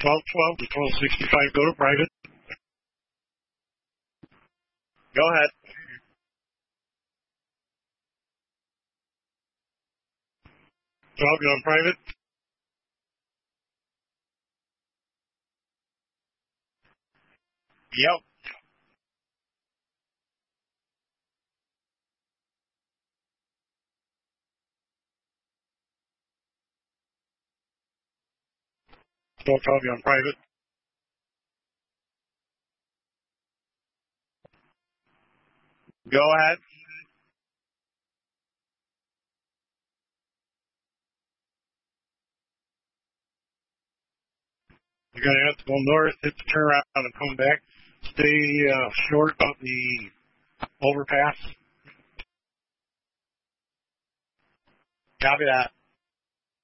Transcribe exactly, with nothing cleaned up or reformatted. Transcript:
twelve twelve to twelve sixty-five, go to private. Go ahead. twelve, go on private. Yep. twelve twelve, go on private. Go ahead. You're going to have to go north, hit the turnaround, and come back. Stay uh, short of the overpass. Copy that.